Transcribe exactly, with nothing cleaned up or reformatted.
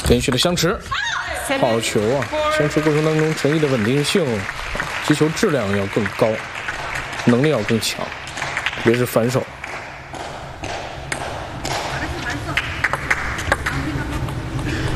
连续的相持，好球啊！相持过程当中，陈毅的稳定性、击球质量要更高，能力要更强，特别是反手。